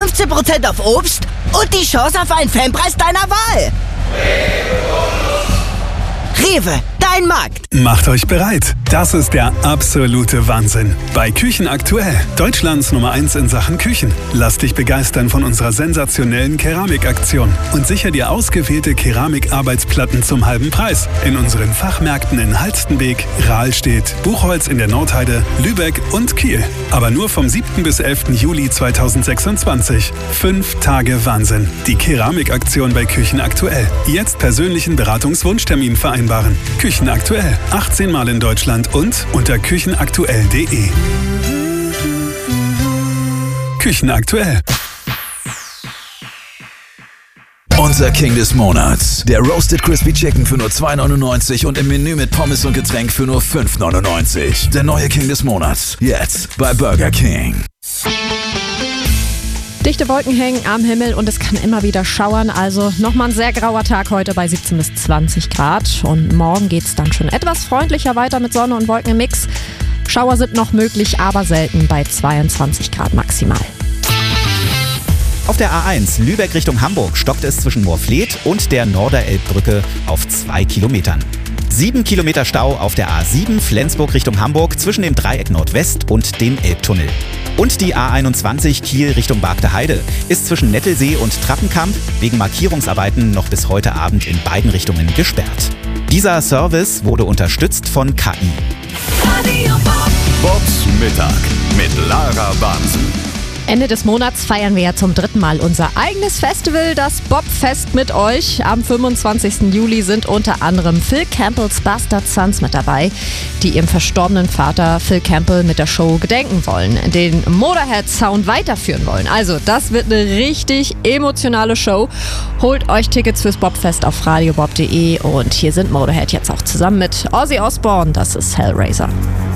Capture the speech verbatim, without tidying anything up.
fünfzehn Prozent auf Obst und die Chance auf einen Fanpreis deiner Wahl. Rewe, dein Markt. Macht euch bereit. Das ist der absolute Wahnsinn. Bei Küchen aktuell, Deutschlands Nummer eins in Sachen Küchen. Lass dich begeistern von unserer sensationellen Keramikaktion und sicher dir ausgewählte Keramikarbeitsplatten zum halben Preis. In unseren Fachmärkten in Halstenbek, Rahlstedt, Buchholz in der Nordheide, Lübeck und Kiel. Aber nur vom siebten bis elften Juli zweitausendsechsundzwanzig. Fünf Tage Wahnsinn. Die Keramikaktion bei Küchen aktuell. Jetzt persönlichen Beratungswunschtermin vereinbaren. Küchen aktuell. achtzehn Mal in Deutschland und unter küchenaktuell punkt de. Küchen aktuell. Unser King des Monats. Der Roasted Crispy Chicken für nur zwei neunundneunzig und im Menü mit Pommes und Getränk für nur fünf neunundneunzig. Der neue King des Monats. Jetzt bei Burger King. Dichte Wolken hängen am Himmel und es kann immer wieder schauern. Also nochmal ein sehr grauer Tag heute bei siebzehn bis zwanzig Grad. Und morgen geht es dann schon etwas freundlicher weiter mit Sonne und Wolken im Mix. Schauer sind noch möglich, aber selten bei zweiundzwanzig Grad maximal. Auf der A eins Lübeck Richtung Hamburg stockt es zwischen Moorfleet und der Norderelbbrücke auf zwei Kilometern. Sieben Kilometer Stau auf der A sieben Flensburg Richtung Hamburg zwischen dem Dreieck Nordwest und dem Elbtunnel. Und die A einundzwanzig Kiel Richtung Bargteheide ist zwischen Nettelsee und Trappenkamp wegen Markierungsarbeiten noch bis heute Abend in beiden Richtungen gesperrt. Dieser Service wurde unterstützt von K I. Bobs Mittag mit Lara Bansen. Ende des Monats feiern wir ja zum dritten Mal unser eigenes Festival, das Bobfest mit euch. Am fünfundzwanzigsten Juli sind unter anderem Phil Campbells Bastard Sons mit dabei, die ihrem verstorbenen Vater Phil Campbell mit der Show gedenken wollen, den Motorhead-Sound weiterführen wollen. Also das wird eine richtig emotionale Show. Holt euch Tickets fürs Bobfest auf radiobob punkt de und hier sind Motorhead jetzt auch zusammen mit Ozzy Osbourne, das ist Hellraiser.